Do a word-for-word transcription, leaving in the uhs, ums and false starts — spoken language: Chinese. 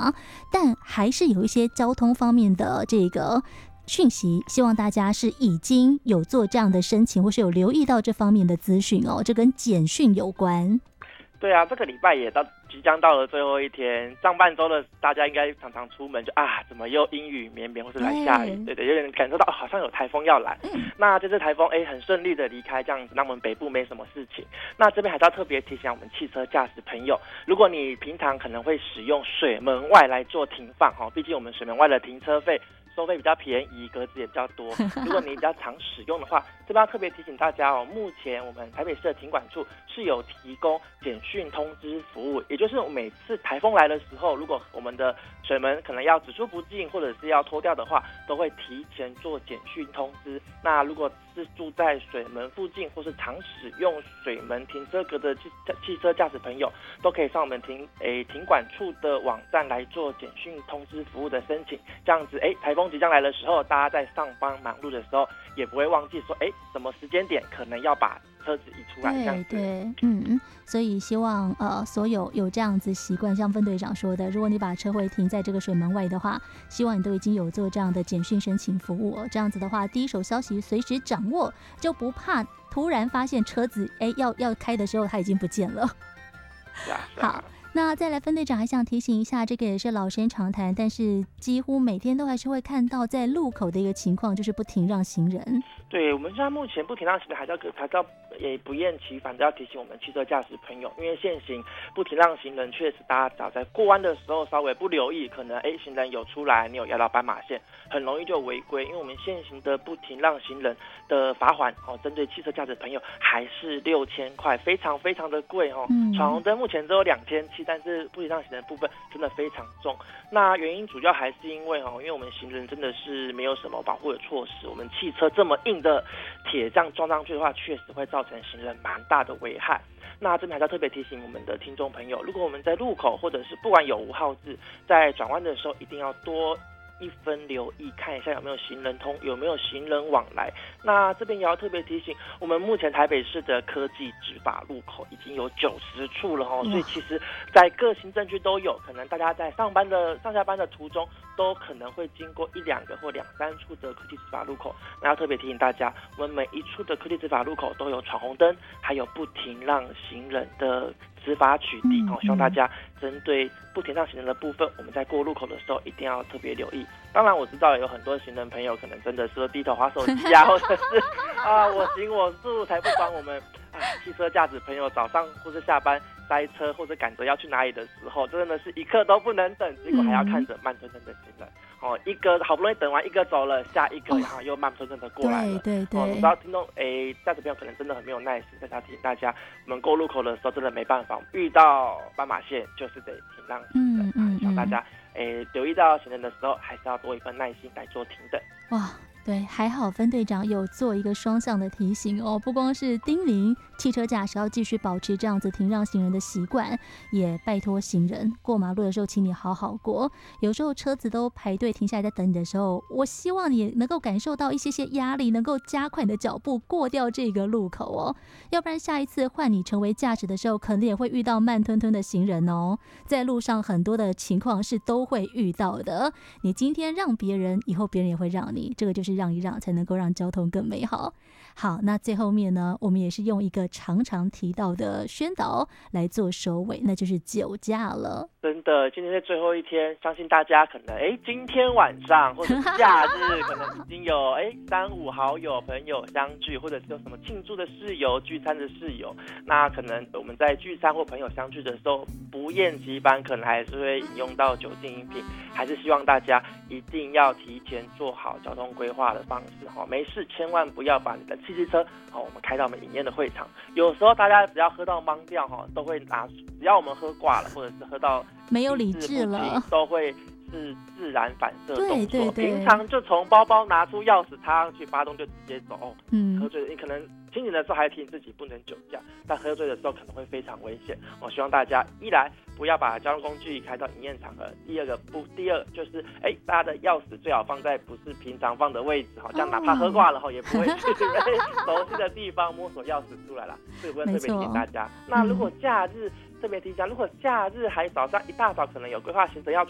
嘛，但还是有一些交通方面的这个讯息，希望大家是已经有做这样的申请，或是有留意到这方面的资讯哦。这跟简讯有关。 对啊，这个礼拜也到即将到了最后一天，上半周的大家应该常常出门就啊，怎么又阴雨绵绵，或是来下雨，对对，有点感受到、哦、好像有台风要来。嗯、那这次台风哎很顺利的离开，这样子，那我们北部没什么事情。那这边还是要特别提醒我们汽车驾驶朋友，如果你平常可能会使用水门外来做停放哈，毕竟我们水门外的停车费收费比较便宜，格子也比较多。如果你比较常使用的话，这边要特别提醒大家哦，目前我们台北市的停管处是有提供简讯通知服务，也就是每次台风来的时候，如果我们的水门可能要只出不进，或者是要脱掉的话，都会提前做简讯通知。那如果是住在水门附近，或是常使用水门停车格的汽汽车驾驶朋友，都可以上我们停诶停管处的网站来做简讯通知服务的申请。这样子，诶，台风即将来的时候，大家在上班忙碌的时候，也不会忘记说，诶，什么时间点可能要把车子移出来，这样子。 对对，嗯，所以希望呃所有有这样子习惯，像分队长说的，如果你把车会停在这个水门外的话，希望你都已经有做这样的简讯申请服务、哦，这样子的话，第一手消息随时掌握，就不怕突然发现车子哎要要开的时候它已经不见了。 是啊，是啊。 好。 那再来，分队长还想提醒一下，这个也是老生常谈，但是几乎每天都还是会看到在路口的一个情况，就是不停让行人。 对，我们现在目前不停让行人还是要还是要也不厌其烦的要提醒我们汽车驾驶朋友，因为现行不停让行人确实大家早在过弯的时候稍微不留意，可能哎行人有出来，你有压到斑马线，很容易就违规。因为我们现行的不停让行人的罚款哦，针对汽车驾驶朋友还是六千块，非常非常的贵哦。嗯、闯红灯目前只有两千七，但是不停让行人的部分真的非常重。那原因主要还是因为哦，因为我们行人真的是没有什么保护的措施，我们汽车这么硬的铁这样撞上去的话，确实会造成行人蛮大的危害。那这边还是要特别提醒我们的听众朋友，如果我们在路口或者是不管有无号志，在转弯的时候一定要多一分留意，看一下有没有行人通，有没有行人往来。那这边也要特别提醒，我们目前台北市的科技执法路口已经有九十处了哦，所以其实在各行政区都有，可能大家在上班的上下班的途中，都可能会经过一两个或两三处的科技执法路口。那要特别提醒大家，我们每一处的科技执法路口都有闯红灯，还有不停让行人的执法取缔哦，希望大家针对不停让行人的部分，我们在过路口的时候一定要特别留意。当然我知道有很多行人朋友可能真的是低头滑手机啊，或者是啊我行我素，才不管我们啊汽车驾驶朋友早上或是下班塞车或者赶着要去哪里的时候，真的是一刻都不能等，结果还要看着慢吞吞的行人。哦，一个好不容易等完一个走了，下一个然后又慢吞吞的过来了。 对对对。 哦，你知道听众诶，驾驶朋友可能真的很没有耐心，但是要提醒大家，我们过路口的时候真的没办法，遇到斑马线就是得停让行人。嗯嗯。希望大家诶留意到行人的时候，还是要多一份耐心来做停等。 哇。对，还好分队长有做一个双向的提醒哦，不光是叮咛汽车驾驶要继续保持这样子停让行人的习惯，也拜托行人过马路的时候，请你好好过。有时候车子都排队停下来在等你的时候，我希望你能够感受到一些些压力，能够加快你的脚步过掉这个路口哦，要不然下一次换你成为驾驶的时候，肯定也会遇到慢吞吞的行人哦。在路上很多的情况是都会遇到的，你今天让别人，以后别人也会让你，这个就是让一让，才能够让交通更美好。好，那最后面呢，我们也是用一个常常提到的宣导来做收尾，那就是酒驾了。 真的，今天是最后一天，相信大家可能哎，今天晚上或者是假日，可能已经有哎三五好友朋友相聚，或者是有什么庆祝的事由、聚餐的事由。那可能我们在聚餐或朋友相聚的时候，不厌其烦，可能还是会饮用到酒精饮品，还是希望大家一定要提前做好交通规划的方式哈，没事千万不要把你的汽机车好，我们开到我们营业的会场。有时候大家只要喝到懵掉哈，都会拿，只要我们喝挂了，或者是喝到没有理智了， 都会是自然反射动作。 对对对， 平常就从包包拿出钥匙插上去，发动就直接走。 嗯， 喝醉了，你可能清醒的时候还提醒自己不能酒驾，但喝醉的时候可能会非常危险。我希望大家一来不要把交通工具开到营业场合，第二个不，第二就是哎，大家的钥匙最好放在不是平常放的位置，好，这样哪怕喝挂了后也不会去熟悉的地方摸索钥匙出来了。这个部分特别提醒大家。那如果假日、嗯特别提醒，如果假日还早上一大早可能有规划行程要出